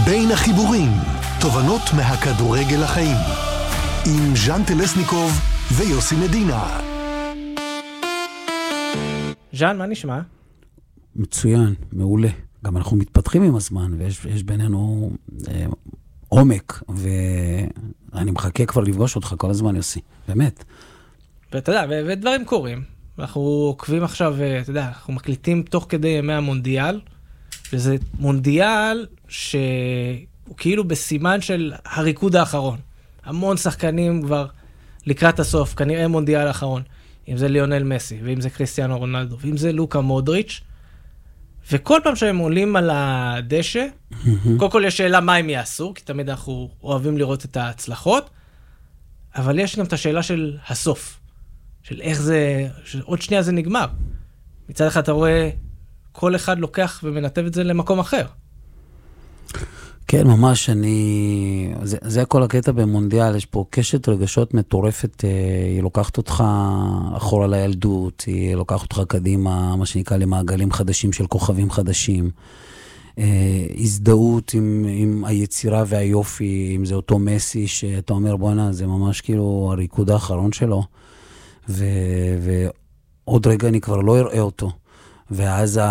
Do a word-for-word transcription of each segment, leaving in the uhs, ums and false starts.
בין החיבורים, תובנות מהכדורגל לחיים. עם ז'אן טלסניקוב ויוסי מדינה. ז'אן, מה נשמע? מצוין, מעולה. גם אנחנו מתפתחים עם הזמן, ויש יש בינינו אה, עומק, ואני מחכה כבר לפגוש אותך כל הזמן, יוסי. באמת. ואתה יודע, ו- ודברים קורים. אנחנו עוקבים עכשיו, אתה יודע, אנחנו מקליטים תוך כדי ימי המונדיאל, וזה מונדיאל שהוא כאילו בסימן של הריקוד האחרון. המון שחקנים כבר לקראת הסוף, כנראה מונדיאל האחרון. אם זה ליונל מסי, ואם זה קריסטיאנו רונלדו, ואם זה לוקה מודריץ'. וכל פעם שהם עולים על הדשא, קודם כל יש שאלה מה הם יעשו, כי תמיד אנחנו אוהבים לראות את ההצלחות, אבל יש גם את השאלה של הסוף, של איך זה, של עוד שנייה זה נגמר. מצד אחד אתה רואה, כל אחד לוקח ומנתב את זה למקום אחר. כן, ממש, אני... זה, זה כל הקטע במונדיאל, יש פה קשת רגשות מטורפת, היא לוקחת אותך אחורה לילדות, היא לוקחת אותך קדימה, מה שנקרא, למעגלים חדשים של כוכבים חדשים, הזדהות עם, עם היצירה והיופי, אם זה אותו מסי, שאתה אומר, בוא'נה, זה ממש כאילו הריקוד האחרון שלו, ו, ועוד רגע אני כבר לא אראה אותו. ואז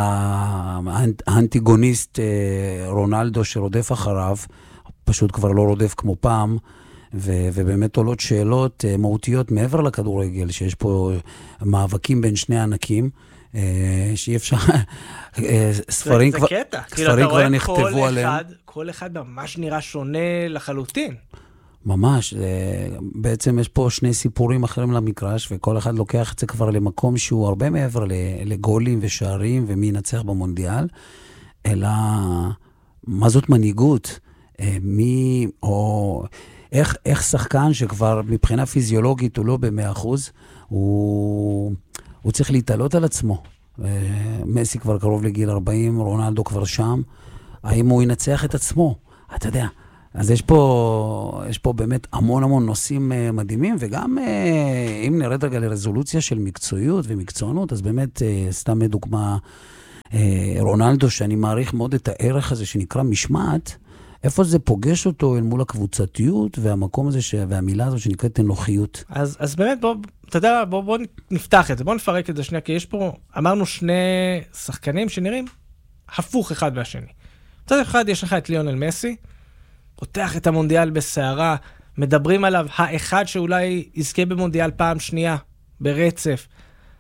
האנטיגוניסט רונלדו שרודף אחריו, פשוט כבר לא רודף כמו פעם, ו- ובאמת עולות שאלות מהותיות מעבר לכדורגל, שיש פה מאבקים בין שני ענקים, שאי אפשר, ספרים כבר, ספרים כבר נכתבו עליהם. כל אחד ממש נראה שונה לחלוטין. ממש, בעצם יש פה שני סיפורים אחרים למגרש, וכל אחד לוקח את זה כבר למקום שהוא הרבה מעבר לגולים ושערים, ומי ינצח במונדיאל, אלא מה זאת מנהיגות? מי, או איך, איך שחקן שכבר מבחינה פיזיולוגית הוא לא במאה אחוז, הוא, הוא צריך להתעלות על עצמו. מסי כבר קרוב לגיל ארבעים, רונלדו כבר שם, האם הוא ינצח את עצמו? אתה יודע, אז יש פה, יש פה באמת המון המון נושאים מדהימים, וגם אם נרד רגע לרזולוציה של מקצועיות ומקצוענות, אז באמת, סתם דוגמה, רונלדו, שאני מעריך מאוד את הערך הזה שנקרא משמעת, איפה זה פוגש אותו אל מול הקבוצתיות, והמקום הזה, ש... והמילה הזו שנקראת אנוכיות. אז, אז באמת, בוא, אתה יודע, בוא, בוא נפתח את זה, בוא נפרק את זה שנייה, כי יש פה, אמרנו שני שחקנים שנראים הפוך אחד והשני. מצד אחד יש לך את ליונל מסי, פותח את המונדיאל בסערה, מדברים עליו, האחד שאולי יזכה במונדיאל פעם שנייה, ברצף,